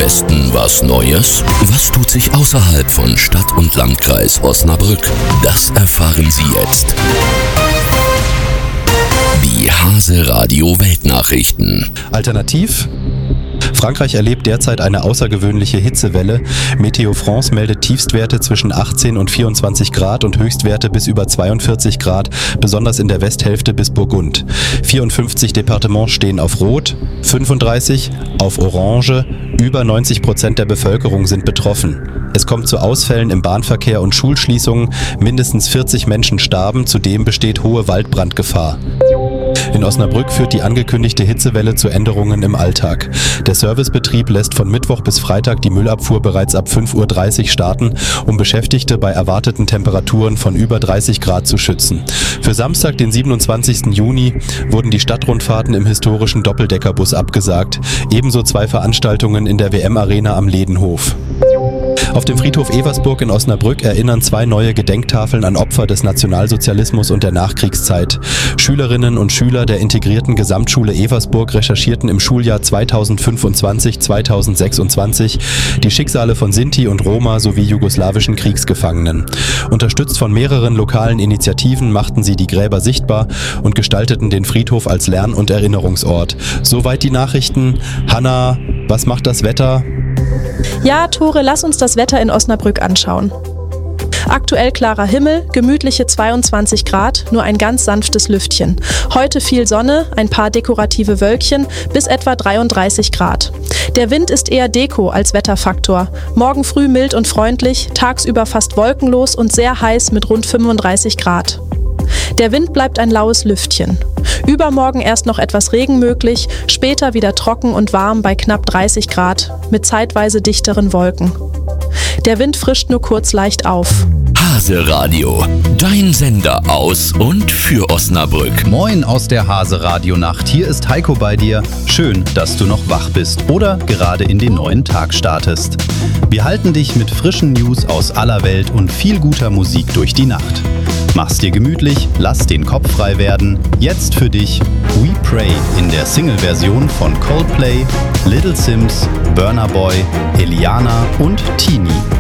Westen was Neues? Was tut sich außerhalb von Stadt und Landkreis Osnabrück? Das erfahren Sie jetzt. Die Hase Radio Weltnachrichten. Alternativ? Frankreich erlebt derzeit eine außergewöhnliche Hitzewelle. Meteo France meldet Tiefstwerte zwischen 18 und 24 Grad und Höchstwerte bis über 42 Grad, besonders in der Westhälfte bis Burgund. 54 Departements stehen auf Rot, 35 auf Orange, über 90% der Bevölkerung sind betroffen. Es kommt zu Ausfällen im Bahnverkehr und Schulschließungen, mindestens 40 Menschen starben, zudem besteht hohe Waldbrandgefahr. In Osnabrück führt die angekündigte Hitzewelle zu Änderungen im Alltag. Der Servicebetrieb lässt von Mittwoch bis Freitag die Müllabfuhr bereits ab 5:30 Uhr starten, um Beschäftigte bei erwarteten Temperaturen von über 30 Grad zu schützen. Für Samstag, den 27. Juni, wurden die Stadtrundfahrten im historischen Doppeldeckerbus abgesagt, ebenso 2 Veranstaltungen in der WM-Arena am Ledenhof. Auf dem Friedhof Eversburg in Osnabrück erinnern 2 neue Gedenktafeln an Opfer des Nationalsozialismus und der Nachkriegszeit. Schülerinnen und Schüler der integrierten Gesamtschule Eversburg recherchierten im Schuljahr 2025/2026 die Schicksale von Sinti und Roma sowie jugoslawischen Kriegsgefangenen. Unterstützt von mehreren lokalen Initiativen machten sie die Gräber sichtbar und gestalteten den Friedhof als Lern- und Erinnerungsort. Soweit die Nachrichten. Hanna, was macht das Wetter? Ja, Tore, lass uns das Wetter in Osnabrück anschauen. Aktuell klarer Himmel, gemütliche 22 Grad, nur ein ganz sanftes Lüftchen. Heute viel Sonne, ein paar dekorative Wölkchen, bis etwa 33 Grad. Der Wind ist eher Deko als Wetterfaktor. Morgen früh mild und freundlich, tagsüber fast wolkenlos und sehr heiß mit rund 35 Grad. Der Wind bleibt ein laues Lüftchen. Übermorgen erst noch etwas Regen möglich, später wieder trocken und warm bei knapp 30 Grad, mit zeitweise dichteren Wolken. Der Wind frischt nur kurz leicht auf. Hase Radio, dein Sender aus und für Osnabrück. Moin aus der Hase Radio Nacht. Hier ist Heiko bei dir. Schön, dass du noch wach bist oder gerade in den neuen Tag startest. Wir halten dich mit frischen News aus aller Welt und viel guter Musik durch die Nacht. Mach's dir gemütlich, lass den Kopf frei werden. Jetzt für dich We Pray in der Single-Version von Coldplay, Little Sims, Burna Boy, Eliana und Teenie.